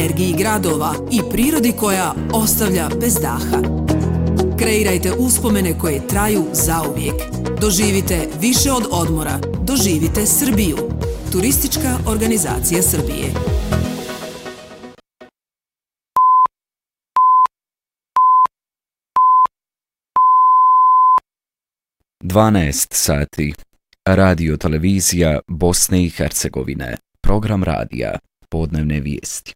energiji gradova i prirodi koja ostavlja bez daha. Kreirajte uspomene koje traju zauvijek. Doživite više od odmora. Doživite Srbiju. Turistička organizacija Srbije. sati. Radio televizija Bosne i Hercegovine. Program radija. Podnevne vijesti.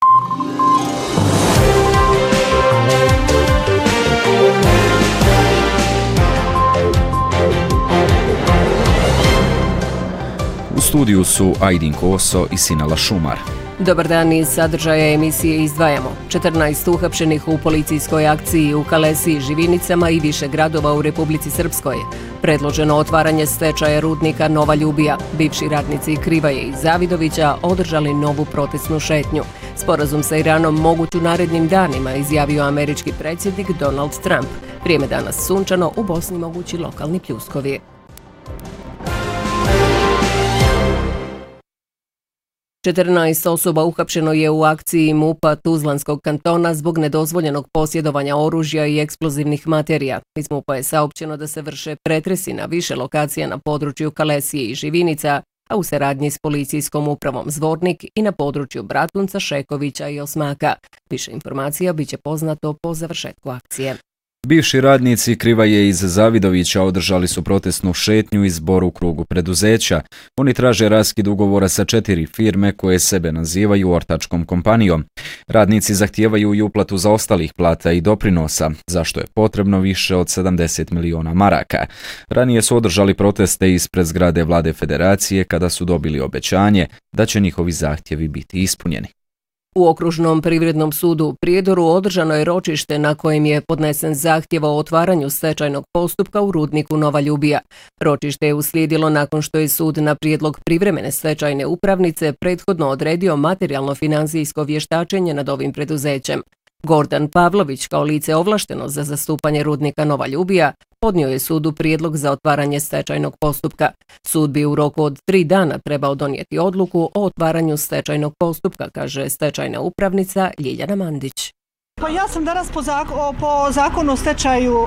U studiju su Ajdin Koso i Sinala Šumar. Dobar dan, iz sadržaja emisije izdvajamo 14 uhapšenih u policijskoj akciji u Kalesiji, Živinicama i više gradova u Republici Srpskoj. Predloženo otvaranje stečaja rudnika Nova Ljubija. Bivši radnici Krivaje i Zavidovića održali novu protestnu šetnju. Sporazum sa Iranom moguć u narednim danima, izjavio američki predsjednik Donald Trump. Vrijeme danas sunčano, u Bosni mogući lokalni pljuskovi. 14 osoba uhapšeno je u akciji MUP-a Tuzlanskog kantona zbog nedozvoljenog posjedovanja oružja i eksplozivnih materija. Iz MUP-a je saopćeno da se vrše pretresi na više lokacija na području Kalesije i Živinica, a u saradnji s policijskom upravom Zvornik i na području Bratunca, Šekovića i Osmaka. Više informacija biće poznato po završetku akcije. Bivši radnici Krivaje iz Zavidovića održali su protestnu šetnju i zbor u krugu preduzeća. Oni traže raskid ugovora sa 4 firme koje sebe nazivaju ortačkom kompanijom. Radnici zahtijevaju i uplatu zaostalih plata i doprinosa, zašto je potrebno više od 70 miliona maraka. Ranije su održali proteste ispred zgrade Vlade Federacije kada su dobili obećanje da će njihovi zahtjevi biti ispunjeni. U Okružnom privrednom sudu u Prijedoru održano je ročište na kojem je podnesen zahtjev o otvaranju stečajnog postupka u rudniku Nova Ljubija. Ročište je uslijedilo nakon što je sud na prijedlog privremene stečajne upravnice prethodno odredio materijalno-financijsko vještačenje nad ovim preduzećem. Gordan Pavlović, kao lice ovlašteno za zastupanje rudnika Nova Ljubija, podnio je sudu prijedlog za otvaranje stečajnog postupka. Sud bi u roku od 3 dana trebao donijeti odluku o otvaranju stečajnog postupka, kaže stečajna upravnica Ljiljana Mandić. Pa ja sam danas po zakonu o stečaju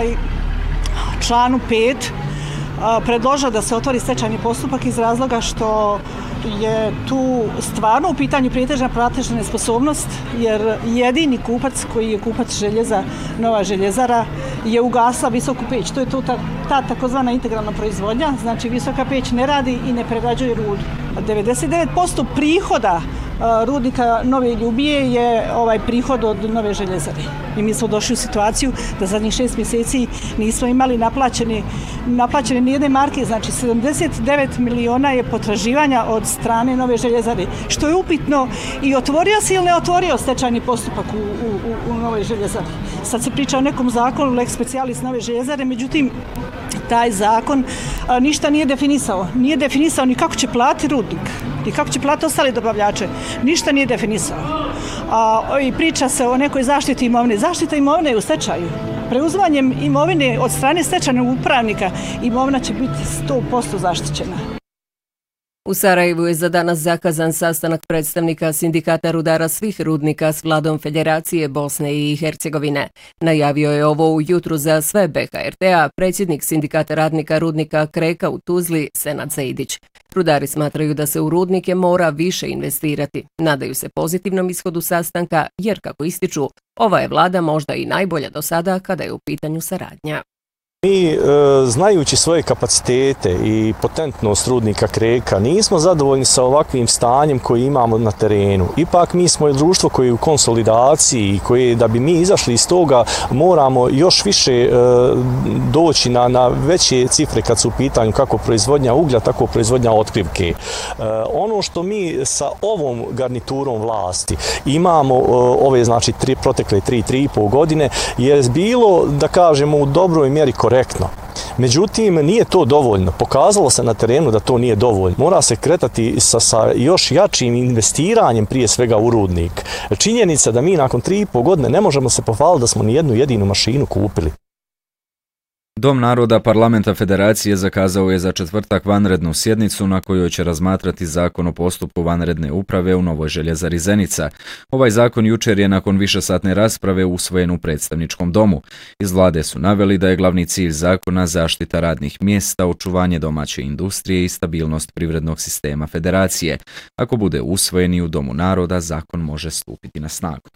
članu 5 predložila da se otvori stečajni postupak iz razloga što je tu stvarno u pitanju prijetežna platežna nesposobnost, jer jedini kupac koji je kupac željeza, Nova željezara, je ugasla visoku peć. To je ta takozvana integralna proizvodnja, znači visoka peć ne radi i ne prerađuje rudu. 99% prihoda rudnika Nove Ljubije je prihod od Nove željezare. I mi smo došli u situaciju da zadnjih 6 mjeseci nismo imali naplaćene nijedne marke, znači 79 miliona je potraživanja od strane Nove željezare, što je upitno i otvorio se ili ne otvorio stečajni postupak u Novoj željezari. Sad se priča o nekom zakonu, lex specialis Nove željezare, međutim, taj zakon ništa nije definisao. Nije definisao ni kako će platiti rudnik, ni kako će platiti ostali dobavljače. Ništa nije definisao. I priča se o nekoj zaštiti imovine. Zaštita imovine je u stečaju. Preuzimanjem imovine od strane stečajnog upravnika imovina će biti 100% zaštićena. U Sarajevu je za danas zakazan sastanak predstavnika sindikata rudara svih rudnika s vladom Federacije Bosne i Hercegovine. Najavio je ovo ujutru za sve BHRT-a predsjednik sindikata radnika rudnika Kreka u Tuzli, Senad Zejdić. Rudari smatraju da se u rudnike mora više investirati. Nadaju se pozitivnom ishodu sastanka jer, kako ističu, ova je vlada možda i najbolja do sada kada je u pitanju saradnja. Mi, znajući svoje kapacitete i potentnost rudnika Kreka, nismo zadovoljni sa ovakvim stanjem koji imamo na terenu. Ipak mi smo društvo koje je u konsolidaciji i koje, da bi mi izašli iz toga, moramo još više doći na veće cifre kad su u pitanju kako proizvodnja uglja, tako proizvodnja otkrivke. Ono što mi sa ovom garniturom vlasti imamo ove, znači, protekle 3,5 godine je bilo, da kažemo, u dobroj mjeri korektno. Međutim, nije to dovoljno. Pokazalo se na terenu da to nije dovoljno. Mora se kretati sa još jačim investiranjem prije svega u rudnik. Činjenica da mi nakon 3,5 godine ne možemo se pohvaliti da smo ni jednu jedinu mašinu kupili. Dom naroda Parlamenta Federacije zakazao je za četvrtak vanrednu sjednicu na kojoj će razmatrati zakon o postupku vanredne uprave u Novoj Željezari Zenica. Ovaj zakon jučer je nakon višesatne rasprave usvojen u predstavničkom domu. Iz vlade su naveli da je glavni cilj zakona zaštita radnih mjesta, očuvanje domaće industrije i stabilnost privrednog sistema Federacije. Ako bude usvojen i u Domu naroda, zakon može stupiti na snagu.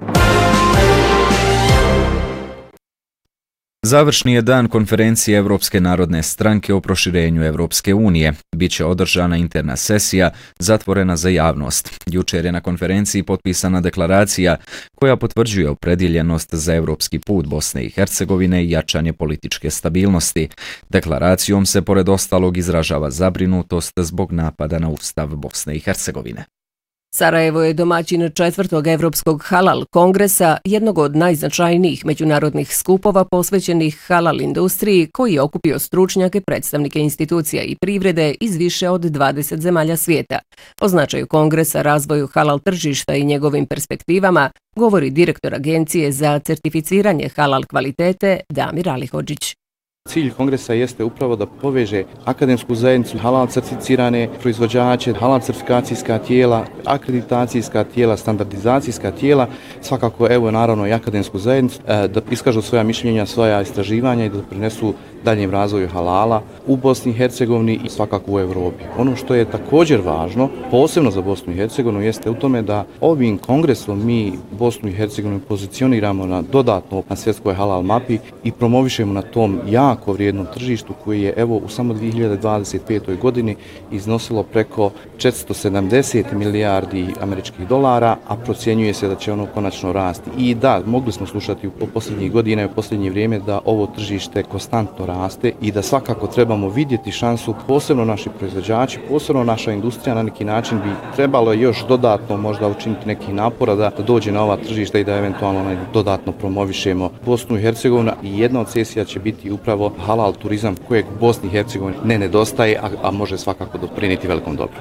Završni je dan konferencije Europske narodne stranke o proširenju Europske unije. Biće održana interna sesija, zatvorena za javnost. Jučer je na konferenciji potpisana deklaracija koja potvrđuje opredjeljenost za europski put Bosne i Hercegovine i jačanje političke stabilnosti. Deklaracijom se pored ostalog izražava zabrinutost zbog napada na Ustav Bosne i Hercegovine. Sarajevo je domaćin četvrtog Evropskog halal kongresa, jednog od najznačajnijih međunarodnih skupova posvećenih halal industriji, koji je okupio stručnjake, predstavnike institucija i privrede iz više od 20 zemalja svijeta. O značaju kongresa, razvoju halal tržišta i njegovim perspektivama govori direktor Agencije za certificiranje halal kvalitete Damir Alihodžić. Cilj kongresa jeste upravo da poveže akademsku zajednicu, halal certificirane proizvođače, halal certifikacijska tijela, akreditacijska tijela, standardizacijska tijela, svakako evo naravno i akademsku zajednicu, da iskažu svoja mišljenja, svoja istraživanja i da prinesu daljem razvoju halala u Bosni i Hercegovini i svakako u Europi. Ono što je također važno, posebno za Bosnu i Hercegovinu, jeste u tome da ovim kongresom mi Bosnu i Hercegovinu pozicioniramo na dodatno na svjetskoj halal mapi i promovišemo na tom jako vrijednom tržištu koji je evo u samo 2025. godini iznosilo preko 470 milijardi američkih dolara, a procjenjuje se da će ono konačno rasti. I da, mogli smo slušati u posljednjih godina i u posljednje vrijeme da ovo tržište konstantno raste i da svakako trebamo vidjeti šansu, posebno naši proizvođači, posebno naša industrija na neki način bi trebalo još dodatno možda učiniti nekih napora da dođe na ova tržišta i da eventualno dodatno promovišemo Bosnu i Hercegovinu i jedna od sesija će biti upravo halal turizam kojeg Bosni i Hercegovini ne nedostaje, a može svakako doprinijeti velikom dobru.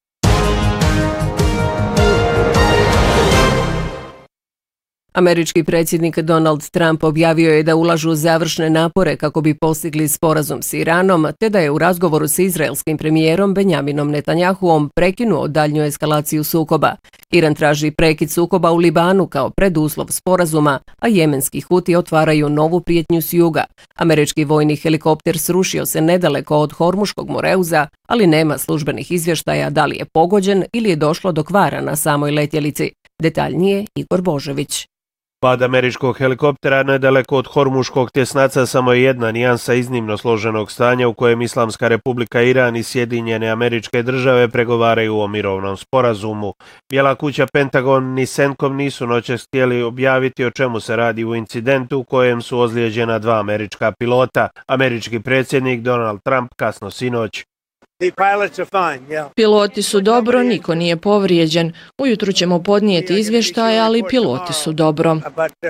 Američki predsjednik Donald Trump objavio je da ulažu završne napore kako bi postigli sporazum s Iranom, te da je u razgovoru s izraelskim premijerom Benjaminom Netanjahuom prekinuo daljnju eskalaciju sukoba. Iran traži prekid sukoba u Libanu kao preduslov sporazuma, a jemenski Huti otvaraju novu prijetnju s juga. Američki vojni helikopter srušio se nedaleko od Hormuškog Moreuza, ali nema službenih izvještaja da li je pogođen ili je došlo do kvara na samoj letjelici. Detaljnije Igor Božović. Pad američkog helikoptera nedaleko od Hormuškog tjesnaca samo je jedna nijansa iznimno složenog stanja u kojem Islamska republika Iran i Sjedinjene Američke Države pregovaraju o mirovnom sporazumu. Bijela kuća Pentagon ni CENTCOM nisu noćas htjeli objaviti o čemu se radi u incidentu u kojem su ozlijeđena 2 američka pilota. Američki predsjednik Donald Trump kasno sinoć. Piloti su dobro, niko nije povrijeđen. Ujutru ćemo podnijeti izvještaje, ali piloti su dobro.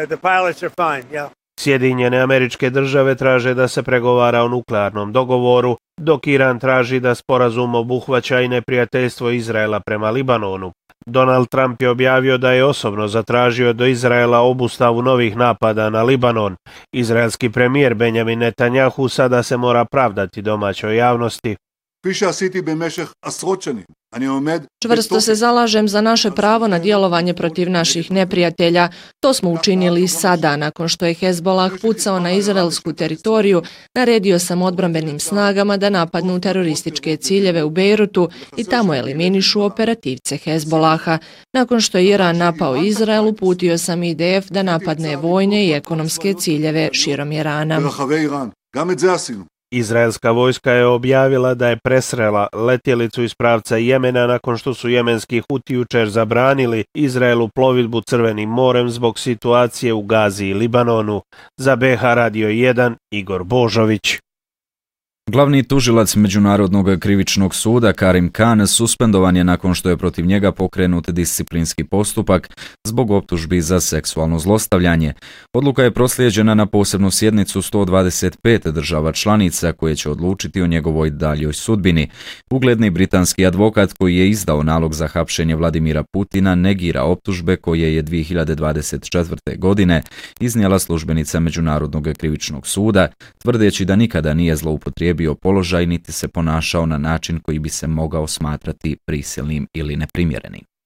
Sjedinjene Američke Države traže da se pregovara o nuklearnom dogovoru, dok Iran traži da sporazum obuhvaća i neprijateljstvo Izraela prema Libanonu. Donald Trump je objavio da je osobno zatražio do Izraela obustavu novih napada na Libanon. Izraelski premijer Benjamin Netanjahu sada se mora pravdati domaćoj javnosti. Čvrsto se zalažem za naše pravo na djelovanje protiv naših neprijatelja. To smo učinili i sada. Nakon što je Hezbolah pucao na izraelsku teritoriju, naredio sam odbrambenim snagama da napadnu terorističke ciljeve u Bejrutu i tamo eliminišu operativce Hezbolaha. Nakon što je Iran napao Izrael, uputio sam IDF da napadne vojne i ekonomske ciljeve širom Irana. Izraelska vojska je objavila da je presrela letjelicu iz pravca Jemena nakon što su jemenski Huti jučer zabranili Izraelu plovidbu Crvenim morem zbog situacije u Gazi i Libanonu. Za BH Radio 1 Igor Božović. Glavni tužilac Međunarodnog krivičnog suda Karim Khan suspendovan je nakon što je protiv njega pokrenut disciplinski postupak zbog optužbi za seksualno zlostavljanje. Odluka je proslijeđena na posebnu sjednicu 125 država članica koje će odlučiti o njegovoj daljoj sudbini. Ugledni britanski advokat koji je izdao nalog za hapšenje Vladimira Putina negira optužbe koje je 2024. godine iznijela službenica Međunarodnog krivičnog suda, tvrdeći da nikada nije zloupotrijebio položaj niti se ponašao na način koji bi se mogao smatrati prisilnim ili neprimjerenim.